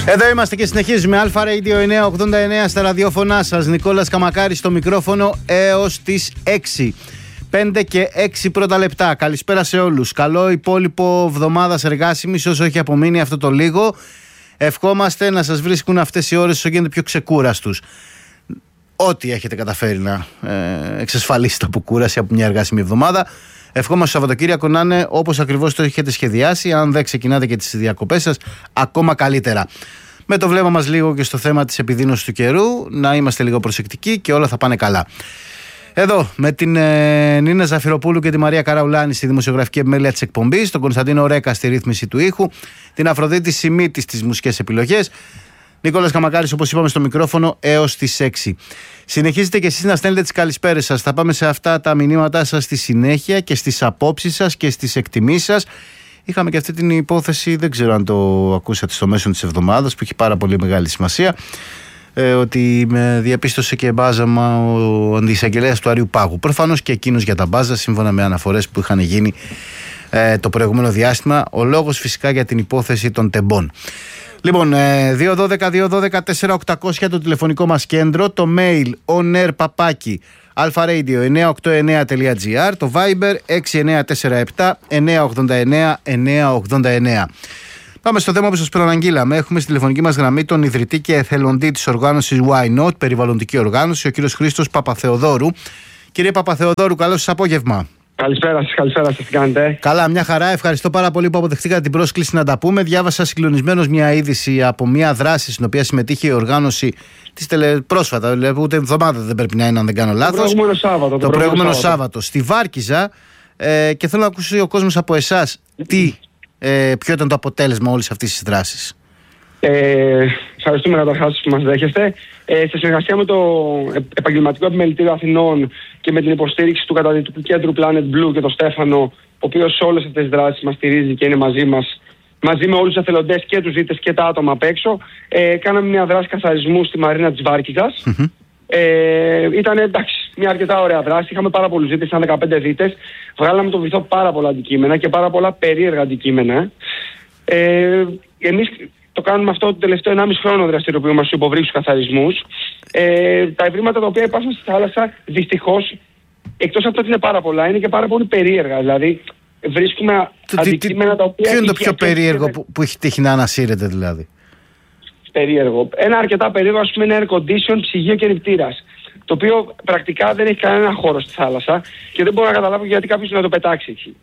Εδώ είμαστε και συνεχίζουμε. Αλφα Radio 989 στα ραδιόφωνά σας. Νικόλας Καμακάρης στο μικρόφωνο έως τις 6. 5 και 6 πρώτα λεπτά. Καλησπέρα σε όλους. Καλό υπόλοιπο εβδομάδας εργάσιμης όσο έχει απομείνει αυτό το λίγο. Ευχόμαστε να σας βρίσκουν αυτές οι ώρες όσο γίνεται πιο ξεκούραστους. Ό,τι έχετε καταφέρει να εξασφαλίσετε από κούραση από μια εργάσιμη εβδομάδα. Ευχόμαστε το Σαββατοκύριακο να είναι όπως ακριβώς το έχετε σχεδιάσει. Αν δεν ξεκινάτε και τις διακοπές σας, ακόμα καλύτερα. Με το βλέμμα μας λίγο και στο θέμα της επιδείνωσης του καιρού, να είμαστε λίγο προσεκτικοί και όλα θα πάνε καλά. Εδώ με την Νίνα Ζαφυροπούλου και τη Μαρία Καραουλάνη στη δημοσιογραφική επιμέλεια της εκπομπής, τον Κωνσταντίνο Ρέκα στη ρύθμιση του ήχου, την Αφροδίτη Σιμίτη στις μουσικές επιλογές. Νικόλας Καμακάρης, όπως είπαμε, στο μικρόφωνο έως τις 6. Συνεχίζετε και εσείς να στέλνετε τις καλησπέρες σας. Θα πάμε σε αυτά τα μηνύματά σας στη συνέχεια και στις απόψεις σας και στις εκτιμήσεις σας. Είχαμε και αυτή την υπόθεση, δεν ξέρω αν το ακούσατε στο μέσο της εβδομάδας, που έχει πάρα πολύ μεγάλη σημασία, ότι με διαπίστωσε και μπάζαμα ο αντισαγγελέας του Αριού Πάγου. Προφανώς και εκείνος για τα μπάζα, σύμφωνα με αναφορές που είχαν γίνει το προηγούμενο διάστημα. Ο λόγος φυσικά για την υπόθεση των τεμπών. Λοιπόν, 212-212-4800 το τηλεφωνικό μας κέντρο, το mail onradio989.gr, το Viber 6947-989-989. Πάμε στο θέμα που σας προαναγγείλαμε. Έχουμε στη τηλεφωνική μας γραμμή τον ιδρυτή και εθελοντή της οργάνωσης Why Not, περιβαλλοντική οργάνωση, ο κύριος Χρήστος Παπαθεοδόρου. Κύριε Παπαθεοδόρου, καλό σας απόγευμα. Καλησπέρα σας, τι κάνετε? Καλά, μια χαρά. Ευχαριστώ πάρα πολύ που αποδεχτήκατε την πρόσκληση να τα πούμε. Διάβασα συγκλονισμένος μια είδηση από μια δράση στην οποία συμμετείχε η οργάνωση πρόσφατα, δηλαδή ούτε εβδομάδα δεν πρέπει να είναι, αν δεν κάνω λάθος. Το προηγούμενο Σάββατο στη Βάρκιζα. Και θέλω να ακούσει ο κόσμος από εσάς ποιο ήταν το αποτέλεσμα όλης αυτής της δράσης. Ευχαριστούμε καταρχάς που μας δέχεστε. Σε συνεργασία με το Επαγγελματικό Επιμελητήριο Αθηνών και με την υποστήριξη του καταδυτικού κέντρου Planet Blue και τον Στέφανο, ο οποίος σε όλες αυτές τις δράσεις μας στηρίζει και είναι μαζί μας, μαζί με όλους τους εθελοντές και τους δίτες και τα άτομα απ' έξω, κάναμε μια δράση καθαρισμού στη Μαρίνα της Βάρκιζας. Ήταν εντάξει, μια αρκετά ωραία δράση. Είχαμε πάρα πολλούς δίτες, ήταν 15 δίτες. Βγάλαμε το βυθό πάρα πολλά αντικείμενα και πάρα πολλά περίεργα αντικείμενα. Εμείς το κάνουμε αυτό το τελευταίο 1,5 χρόνο δραστηριοποιούμε στους υποβρύχους καθαρισμούς. Τα ευρήματα τα οποία υπάρχουν στη θάλασσα, δυστυχώς, εκτός από ότι είναι πάρα πολλά, είναι και πάρα πολύ περίεργα. Δηλαδή, βρίσκουμε αντικείμενα τα οποία. Ποιο είναι το πιο περίεργο που έχει τύχει να ανασύρεται, δηλαδή? Περίεργο. Ένα αρκετά περίεργο, ας πούμε, είναι air condition, ψυγείο και νηπτήρας. Το οποίο πρακτικά δεν έχει κανένα χώρο στη θάλασσα και δεν μπορώ να καταλάβω γιατί κάποιος να το πετάξει εκεί.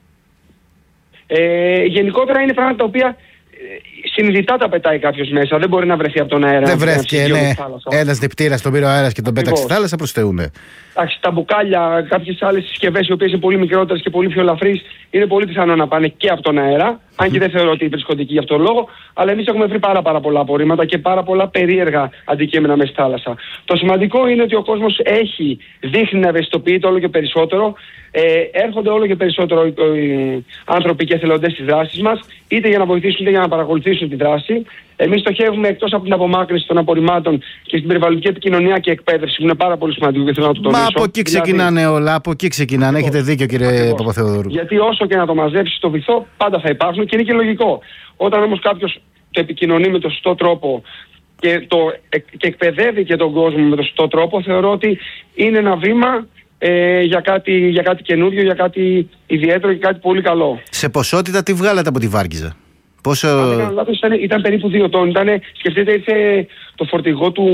Γενικότερα είναι πράγματα τα οποία συνειδητά τα πετάει κάποιος μέσα. Δεν μπορεί να βρεθεί από τον αέρα. Δεν βρέθηκε. Ένας νηπτήρας τον πήρε ο αέρας και τον πέταξε στη θάλασσα, προς Θεού. Εντάξει, τα μπουκάλια, κάποιες άλλες συσκευές οι οποίες είναι πολύ μικρότερες και πολύ πιο ελαφρείς, είναι πολύ πιθανό να πάνε και από τον αέρα. Αν και δεν θεωρώ ότι βρίσκονται εκεί για αυτόν τον λόγο. Αλλά εμείς έχουμε βρει πάρα πολλά απορρίμματα και πάρα πολλά περίεργα αντικείμενα μέσα στη θάλασσα. Το σημαντικό είναι ότι ο κόσμος δείχνει να ευαισθητοποιείται όλο και περισσότερο. Έρχονται όλο και περισσότερο οι άνθρωποι και εθελοντές στις δράσεις μας, είτε για να βοηθήσουν είτε για να παρακολουθήσουν τη δράση. Εμείς στοχεύουμε εκτός από την απομάκρυνση των απορριμμάτων και στην περιβαλλοντική επικοινωνία και εκπαίδευση, που είναι πάρα πολύ σημαντικό και θέλω να το τονίσω. Μα από εκεί ξεκινάνε όλα, από εκεί ξεκινάνε. Έχετε δίκιο, κύριε Παπαθεοδόρου. Γιατί όσο και να το μαζέψει το βυθό, πάντα θα υπάρχουν και είναι και λογικό. Όταν όμως κάποιος το επικοινωνεί με τον σωστό τρόπο και εκπαιδεύει και τον κόσμο με τον σωστό τρόπο, θεωρώ ότι είναι ένα βήμα για κάτι καινούριο, για κάτι ιδιαίτερο και κάτι πολύ καλό. Σε ποσότητα τι βγάλατε από τη Βάρκιζα? Πόσο... Αν δεν κάνω λάθος, ήταν περίπου 2 τόνοι. Σκεφτείτε, ήρθε το φορτηγό του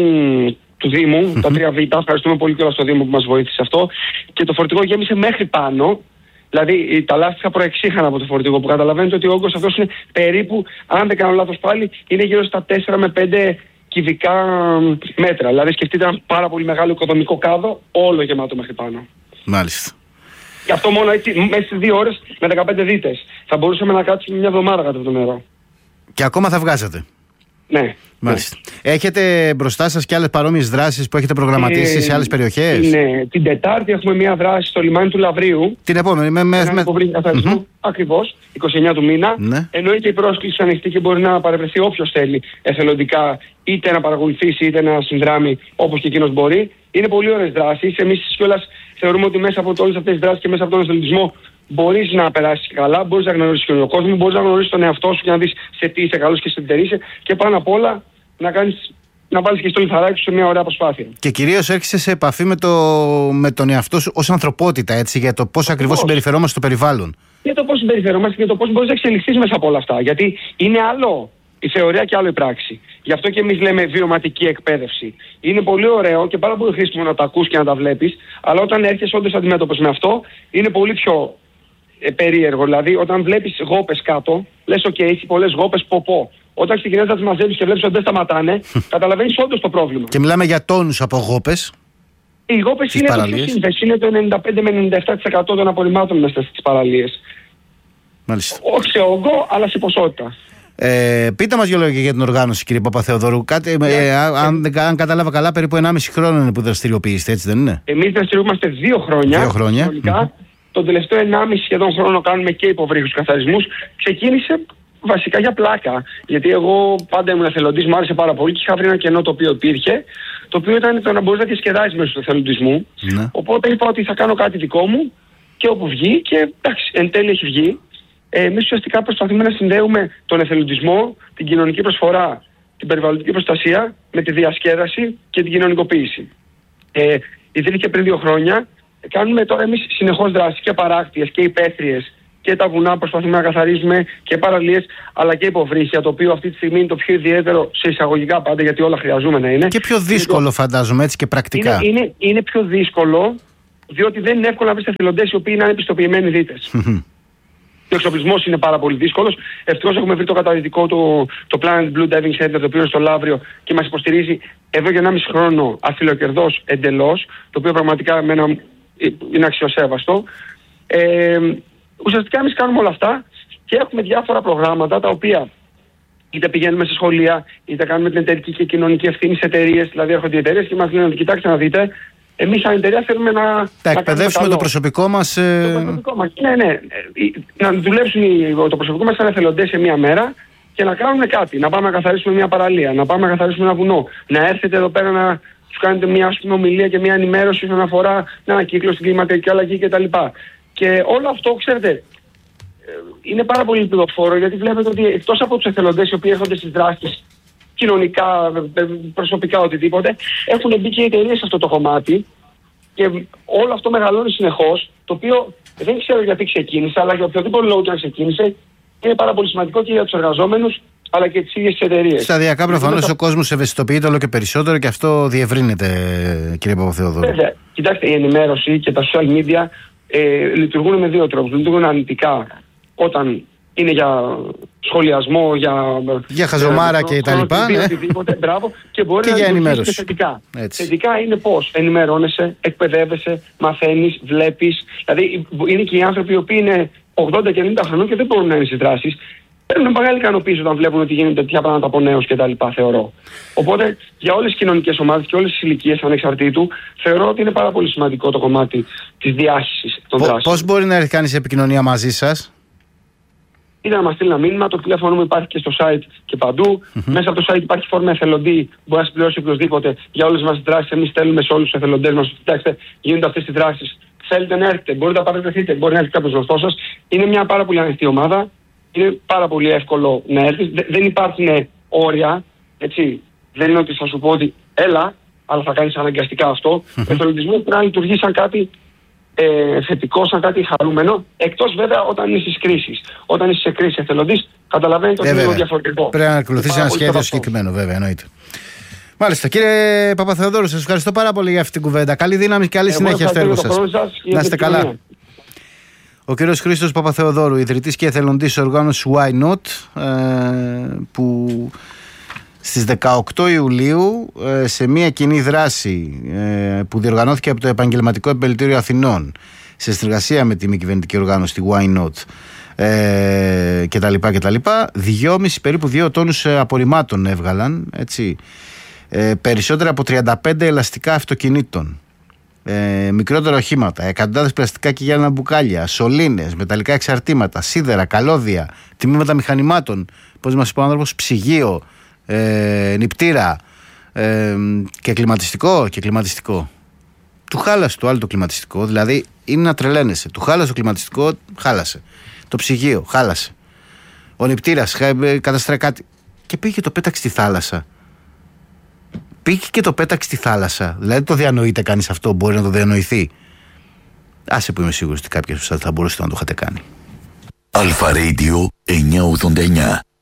Δήμου, τα 3Β. Ευχαριστούμε πολύ και στο Δήμο που μας βοήθησε αυτό. Και το φορτηγό γέμισε μέχρι πάνω. Δηλαδή τα λάστιχα προεξήχαν από το φορτηγό, που καταλαβαίνετε ότι ο όγκος αυτός είναι περίπου, αν δεν κάνω λάθος πάλι, είναι γύρω στα 4 με 5 κυβικά μέτρα. Δηλαδή σκεφτείτε ένα πάρα πολύ μεγάλο οικοδομικό κάδο, όλο γεμάτο μέχρι πάνω. Μάλιστα. Και αυτό μόνο έτσι, μέσα στις 2 ώρες με 15 δίτες. Θα μπορούσαμε να κάτσουμε μια εβδομάδα κάτω από το νερό. Και ακόμα θα βγάζετε? Ναι. Μάλιστα. Ναι. Έχετε μπροστά σας και άλλες παρόμοιες δράσεις που έχετε προγραμματίσει σε άλλες περιοχές? Ναι. Την Τετάρτη έχουμε μια δράση στο λιμάνι του Λαβρίου. Την επόμενη, με υποβρύχη καθαρισμού. Ακριβώς, 29 του μήνα. Ναι. Εννοείται η πρόσκληση ανοιχτή και μπορεί να παρευρεθεί όποιος θέλει εθελοντικά, είτε να παρακολουθήσει είτε να συνδράμει όπως και εκείνος μπορεί. Είναι πολύ ωραίες δράσεις. Εμείς κιόλας θεωρούμε ότι μέσα από όλες αυτές τις δράσεις και μέσα από τον εθελοντισμό μπορείς να περάσεις καλά, μπορείς να γνωρίσεις και τον κόσμο, μπορείς να γνωρίσεις τον εαυτό σου και να δεις σε τι είσαι καλός και σε τι δεν είσαι. Και πάνω απ' όλα να βάλεις και στο λιθαράκι σου σε μια ωραία προσπάθεια. Και κυρίως έρχεσαι σε επαφή με τον εαυτό σου ως ανθρωπότητα, έτσι, για το πώς ακριβώς συμπεριφερόμαστε στο περιβάλλον. Για το πώς συμπεριφερόμαστε και το πώς μπορείς να εξελιχθείς μέσα από όλα αυτά. Γιατί είναι άλλο η θεωρία και άλλο η πράξη. Γι' αυτό και εμείς λέμε βιωματική εκπαίδευση. Είναι πολύ ωραίο και πάρα πολύ χρήσιμο να τα ακούς και να τα βλέπεις, αλλά όταν έρχεσαι όντως αντιμέτωπος με αυτό, είναι πολύ πιο περίεργο. Δηλαδή, όταν βλέπεις γόπες κάτω, λες: OK, έχει πολλές γόπες, πω. Όταν ξεκινάς να τις μαζεύεις και βλέπεις ότι δεν σταματάνε, καταλαβαίνεις όντως το πρόβλημα. Και μιλάμε για τόνους από γόπες. Οι γόπες είναι το σύνδεση, είναι το 95 με 97% των απορριμμάτων μέσα στις παραλίες. Μάλιστα. Όχι σε όγκο, αλλά σε ποσότητα. Πείτε μας δύο λόγια για την οργάνωση, κύριε Παπαθεοδόρου. Αν κατάλαβα καλά, περίπου 1,5 χρόνο είναι που δραστηριοποιείστε, έτσι δεν είναι? Εμείς δραστηριοποιούμαστε 2 χρόνια. 2 χρόνια. Τον τελευταίο 1,5 σχεδόν χρόνο κάνουμε και υποβρύχους καθαρισμούς. Ξεκίνησε βασικά για πλάκα. Γιατί εγώ πάντα ήμουν εθελοντής, μου άρεσε πάρα πολύ και είχα βρει ένα κενό το οποίο υπήρχε. Το οποίο ήταν το να μπορείς να διασκεδάσεις μέσω του εθελοντισμού. Ναι. Οπότε είπα ότι θα κάνω κάτι δικό μου και όπου βγει, και εντάξει, εν τέλει έχει βγει. Εμείς ουσιαστικά προσπαθούμε να συνδέουμε τον εθελοντισμό, την κοινωνική προσφορά, την περιβαλλοντική προστασία με τη διασκέδαση και την κοινωνικοποίηση. Ιδρύθηκε πριν 2 χρόνια. Κάνουμε τώρα εμείς συνεχώς δράσεις και παράκτιες και υπαίθριες και τα βουνά προσπαθούμε να καθαρίζουμε και παραλίες, αλλά και υποβρύχια, το οποίο αυτή τη στιγμή είναι το πιο ιδιαίτερο σε εισαγωγικά πάντα, γιατί όλα χρειαζόμενα είναι. Και πιο δύσκολο, φαντάζομαι, έτσι, και πρακτικά. Είναι πιο δύσκολο, διότι δεν είναι εύκολο να βρεις εθελοντές οι οποίοι να είναι πιστοποιημένοι δίτες. Ο εξοπλισμός είναι πάρα πολύ δύσκολος. Ευτυχώς έχουμε βρει το καταδυτικό το Planet Blue Diving Center, το οποίο είναι στο Λαύριο και μας υποστηρίζει εδώ για 1,5 χρόνο αφιλοκερδός εντελώς, το οποίο πραγματικά είναι αξιοσέβαστο. Ουσιαστικά εμείς κάνουμε όλα αυτά και έχουμε διάφορα προγράμματα τα οποία είτε πηγαίνουμε σε σχολεία, είτε κάνουμε την εταιρική και κοινωνική ευθύνη σε εταιρείες. Δηλαδή έρχονται οι εταιρείες και μας λένε: κοιτάξτε να δείτε, εμείς σαν εταιρεία θέλουμε να εκπαιδεύσουμε το προσωπικό μας. Το προσωπικό μας. Ναι. Να δουλέψουν το προσωπικό μας σαν εθελοντές σε μία μέρα και να κάνουν κάτι. Να πάμε να καθαρίσουμε μια παραλία, να πάμε να καθαρίσουμε ένα βουνό. Να έρθετε εδώ πέρα να τους κάνετε μια ομιλία και μια ενημέρωση όσον αφορά την ανακύκλωση, την κλιματική αλλαγή κτλ. Και όλο αυτό, ξέρετε, είναι πάρα πολύ πληροφόρο, γιατί βλέπετε ότι εκτός από τους εθελοντές οι οποίοι έρχονται στις δράσεις κοινωνικά, προσωπικά, οτιδήποτε, έχουν μπει και οι εταιρείες σε αυτό το κομμάτι και όλο αυτό μεγαλώνει συνεχώς, το οποίο δεν ξέρω γιατί ξεκίνησε, αλλά για οποιοδήποτε λόγο και αν ξεκίνησε, είναι πάρα πολύ σημαντικό και για τους εργαζόμενους, αλλά και τις ίδιες τις εταιρείες. Σταδιακά προφανώς ο κόσμος ευαισθητοποιείται όλο και περισσότερο και αυτό διευρύνεται, κύριε Παπαθεοδόρου. Βέβαια. Κοιτάξτε, η ενημέρωση και τα social media λειτουργούν με 2 τρόπους. Λειτουργούν αρνητικά όταν είναι για σχολιασμό, για χαζομάρα και τα λοιπά. Μπράβο, και μπορεί και να για ενημέρωση. Και θετικά. Θετικά είναι πώς ενημερώνεσαι, εκπαιδεύεσαι, μαθαίνεις, βλέπεις. Δηλαδή είναι και οι άνθρωποι οι οποίοι είναι 80 και 90 χρονών και δεν μπορούν να είναι στις δράσεις. Παίρνουν μεγάλη ικανοποίηση όταν βλέπουν ότι γίνονται τέτοια πράγματα από νέους κτλ. Θεωρώ. Οπότε για όλες τις κοινωνικές ομάδες και όλες τις ηλικίες ανεξαρτήτου, θεωρώ ότι είναι πάρα πολύ σημαντικό το κομμάτι της διάχυσης των δράσεων. Πώς μπορεί να έρθει κανείς σε επικοινωνία μαζί σας? Είτε να μας στείλει ένα μήνυμα, το τηλέφωνο μου υπάρχει και στο site και παντού. Μέσα από το site υπάρχει φόρμα εθελοντή, μπορεί να συμπληρώσει οποιοδήποτε για όλες μας τις δράσεις. Εμείς στέλνουμε σε όλους τους εθελοντές μας: κοιτάξτε, γίνονται αυτές τις δράσεις. Θέλετε να έρθετε, μπορείτε να παρευρεθείτε, μπορεί να έρθει κάποιος γνωστός σας. Είναι μια πάρα πολύ ανοιχτή ομάδα. Είναι πάρα πολύ εύκολο να έρθεις. Δεν υπάρχουν όρια, έτσι. Δεν είναι ότι θα σου πω ότι έλα, αλλά θα κάνεις αναγκαστικά αυτό. Ο εθελοντισμός πρέπει να λειτουργεί σαν κάτι θετικό, σαν κάτι χαρούμενο, εκτός βέβαια όταν είσαι στις κρίσεις. Όταν είσαι σε κρίση εθελοντής, καταλαβαίνετε ότι είναι λίγο διαφορετικό. Πρέπει να ακολουθήσει ένα σχέδιο συγκεκριμένο, βέβαια, εννοείται. Μάλιστα. Κύριε Παπαθεοδόρου, σας ευχαριστώ πάρα πολύ για αυτή την κουβέντα. Καλή δύναμη και καλή συνέχεια στο έργο σας. Να είστε καλά. Ο κύριος Χρήστος Παπαθεοδόρου, ιδρυτής και εθελοντής οργάνωσης Why Not, που στις 18 Ιουλίου σε μια κοινή δράση που διοργανώθηκε από το Επαγγελματικό Επιμελητήριο Αθηνών σε συνεργασία με τη μη κυβερνητική οργάνωση τη Why Not κτλ. 2,5 περίπου 2 τόνους απορριμμάτων έβγαλαν, έτσι, περισσότερα από 35 ελαστικά αυτοκινήτων, μικρότερα οχήματα, εκατοντάδες πλαστικά και γυάλινα μπουκάλια, σωλήνες, μεταλλικά εξαρτήματα, σίδερα, καλώδια, τμήματα μηχανημάτων, πώς μας είπε ο άνθρωπος, ψυγείο, νηπτήρα και κλιματιστικό. Του χάλασε το άλλο το κλιματιστικό, δηλαδή είναι να τρελαίνεσαι. Του χάλασε το κλιματιστικό, χάλασε. Το ψυγείο, χάλασε. Ο νηπτήρας, καταστρέφει κάτι. Και πήγε και το πέταξε στη θάλασσα. πήγε και το πέταξε στη θάλασσα. Δηλαδή το διανοείται κανείς αυτό, μπορεί να το διανοηθεί? Άσε που είμαι σίγουρος ότι κάποιοι θα μπορούσατε να το είχατε κάνει. Αλφα Radio 989.